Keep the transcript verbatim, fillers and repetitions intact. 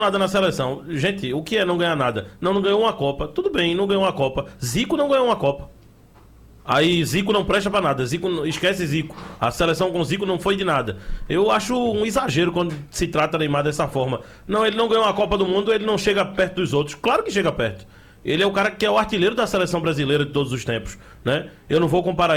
nada na seleção. Gente, o que é não ganhar nada? Não, não ganhou uma Copa. Tudo bem, não ganhou uma Copa. Zico não ganhou uma Copa. Aí Zico não presta pra nada. Zico, esquece Zico. A seleção com Zico não foi de nada. Eu acho um exagero quando se trata Neymar dessa forma. Não, ele não ganhou uma Copa do Mundo, ele não chega perto dos outros. Claro que chega perto. Ele é o cara que é o artilheiro da seleção brasileira de todos os tempos, né? Eu não vou comparar